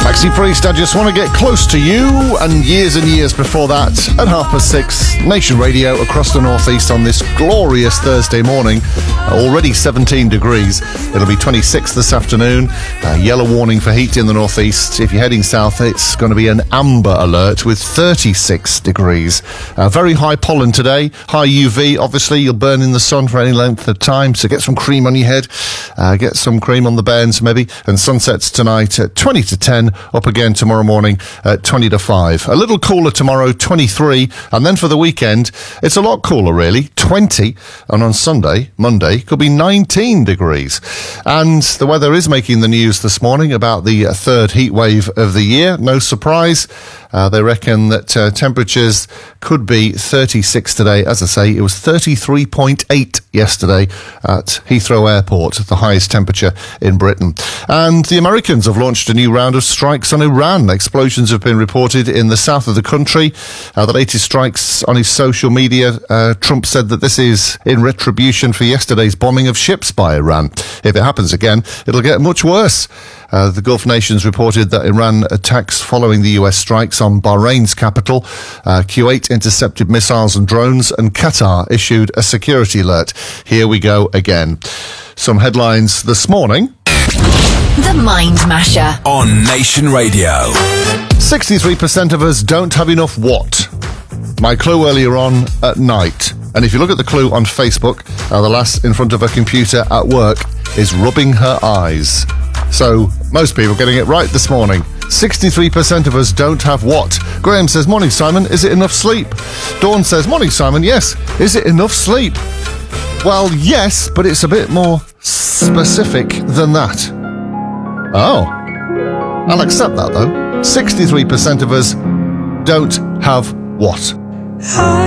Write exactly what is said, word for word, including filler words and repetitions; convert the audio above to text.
Maxi Priest, I Just Want to Get Close to You, and years and years before that, at half past six, Nation Radio across the northeast on this glorious Thursday morning. Already seventeen degrees. It'll be twenty-six this afternoon. Uh, yellow warning for heat in the northeast. If you're heading south, it's going to be an amber alert with thirty-six degrees. Uh, very high pollen today, high U V. Obviously, you'll burn in the sun for any length of time, so get some cream on your head, uh, get some cream on the bairns maybe, and sunsets tonight at twenty to ten, up again tomorrow morning at twenty to five. A little cooler tomorrow, twenty-three, and then for the weekend, it's a lot cooler really, twenty, and on Sunday, Monday, could be nineteen degrees. And the weather is making the news this morning about the third heat wave of the year. No surprise. Uh, they reckon that uh, temperatures could be thirty-six today. As I say, it was thirty-three point eight yesterday at Heathrow Airport, the highest temperature in Britain. And the Americans have launched a new round of strikes on Iran. Explosions have been reported in the south of the country. Uh, the latest strikes on his social media, uh, Trump said that this is in retribution for yesterday's bombing of ships by Iran. If it happens again, it'll get much worse. Uh, the Gulf nations reported that Iran attacks following the U S strikes on Bahrain's capital. Uh, Kuwait intercepted missiles and drones, and Qatar issued a security alert. Here we go again. Some headlines this morning. The Mind Masher on Nation Radio. sixty-three percent of us don't have enough what? My clue earlier on at night. And if you look at the clue on Facebook, uh, the lass in front of her computer at work is rubbing her eyes. So, most people getting it right this morning. sixty-three percent of us don't have what? Graham says, morning Simon, is it enough sleep? Dawn says, morning Simon, yes, is it enough sleep? Well, yes, but it's a bit more specific than that. Oh. I'll accept that though. sixty-three percent of us don't have what?